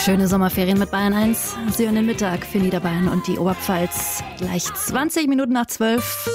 Schöne Sommerferien mit Bayern 1. Sie hören den Mittag für Niederbayern und die Oberpfalz. Gleich 20 Minuten nach 12.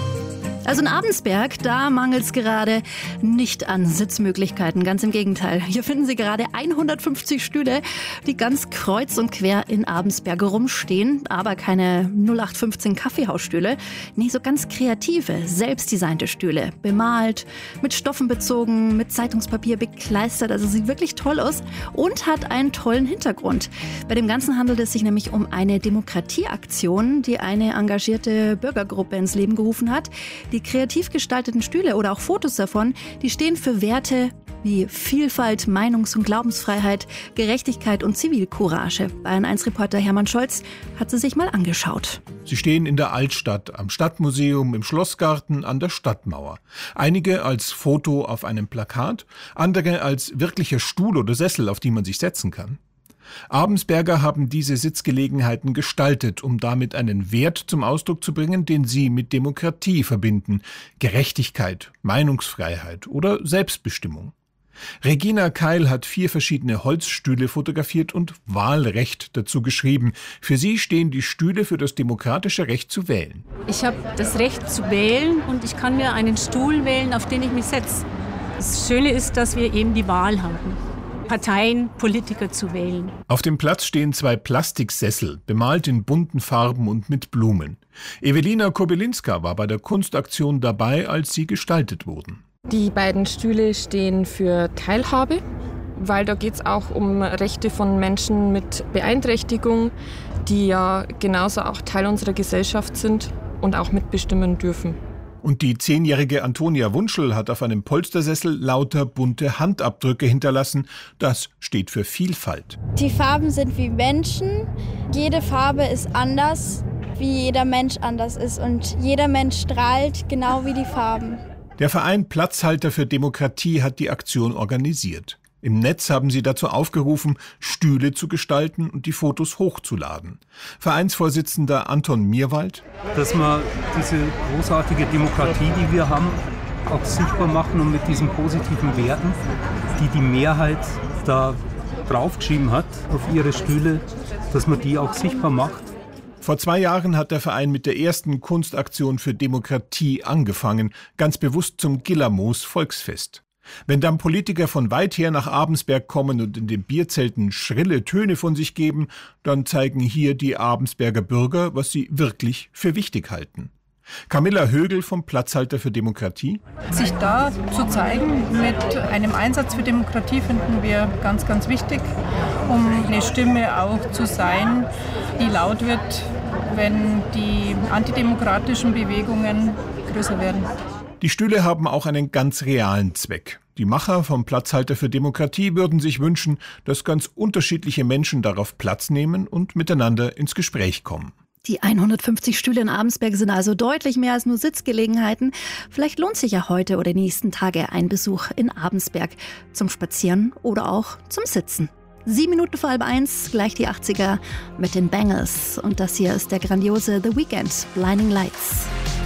Also in Abensberg, da mangelt es gerade nicht an Sitzmöglichkeiten. Ganz im Gegenteil. Hier finden Sie gerade 150 Stühle, die ganz kreuz und quer in Abensberg rumstehen. Aber keine 0815 Kaffeehausstühle. Nee, so ganz kreative, selbstdesignte Stühle. Bemalt, mit Stoffen bezogen, mit Zeitungspapier bekleistert. Also sieht wirklich toll aus und hat einen tollen Hintergrund. Bei dem Ganzen handelt es sich nämlich um eine Demokratieaktion, die eine engagierte Bürgergruppe ins Leben gerufen hat. Die kreativ gestalteten Stühle oder auch Fotos davon, die stehen für Werte wie Vielfalt, Meinungs- und Glaubensfreiheit, Gerechtigkeit und Zivilcourage. Bayern 1-Reporter Hermann Scholz hat sie sich mal angeschaut. Sie stehen in der Altstadt, am Stadtmuseum, im Schlossgarten, an der Stadtmauer. Einige als Foto auf einem Plakat, andere als wirklicher Stuhl oder Sessel, auf die man sich setzen kann. Abensberger haben diese Sitzgelegenheiten gestaltet, um damit einen Wert zum Ausdruck zu bringen, den sie mit Demokratie verbinden. Gerechtigkeit, Meinungsfreiheit oder Selbstbestimmung. Regina Keil hat 4 verschiedene Holzstühle fotografiert und Wahlrecht dazu geschrieben. Für sie stehen die Stühle für das demokratische Recht zu wählen. Ich habe das Recht zu wählen und ich kann mir einen Stuhl wählen, auf den ich mich setze. Das Schöne ist, dass wir eben die Wahl haben. Parteien, Politiker zu wählen. Auf dem Platz stehen 2 Plastiksessel, bemalt in bunten Farben und mit Blumen. Ewelina Kobylinska war bei der Kunstaktion dabei, als sie gestaltet wurden. Die beiden Stühle stehen für Teilhabe, weil da geht es auch um Rechte von Menschen mit Beeinträchtigung, die ja genauso auch Teil unserer Gesellschaft sind und auch mitbestimmen dürfen. Und die 10-jährige Antonia Wunschel hat auf einem Polstersessel lauter bunte Handabdrücke hinterlassen. Das steht für Vielfalt. Die Farben sind wie Menschen. Jede Farbe ist anders, wie jeder Mensch anders ist. Und jeder Mensch strahlt genau wie die Farben. Der Verein Platzhalter für Demokratie hat die Aktion organisiert. Im Netz haben sie dazu aufgerufen, Stühle zu gestalten und die Fotos hochzuladen. Vereinsvorsitzender Anton Mierwald. Dass wir diese großartige Demokratie, die wir haben, auch sichtbar machen und mit diesen positiven Werten, die die Mehrheit da draufgeschrieben hat auf ihre Stühle, dass man die auch sichtbar macht. Vor 2 Jahren hat der Verein mit der ersten Kunstaktion für Demokratie angefangen, ganz bewusst zum Gillermoos Volksfest. Wenn dann Politiker von weit her nach Abensberg kommen und in den Bierzelten schrille Töne von sich geben, dann zeigen hier die Abensberger Bürger, was sie wirklich für wichtig halten. Camilla Högel vom Platzhalter für Demokratie. Sich da zu zeigen mit einem Einsatz für Demokratie finden wir ganz, ganz wichtig, um eine Stimme auch zu sein, die laut wird, wenn die antidemokratischen Bewegungen größer werden. Die Stühle haben auch einen ganz realen Zweck. Die Macher vom Platzhalter für Demokratie würden sich wünschen, dass ganz unterschiedliche Menschen darauf Platz nehmen und miteinander ins Gespräch kommen. Die 150 Stühle in Abensberg sind also deutlich mehr als nur Sitzgelegenheiten. Vielleicht lohnt sich ja heute oder die nächsten Tage ein Besuch in Abensberg zum Spazieren oder auch zum Sitzen. 7 Minuten vor 12:30, gleich die 80er mit den Bangles. Und das hier ist der grandiose The Weeknd, Blinding Lights.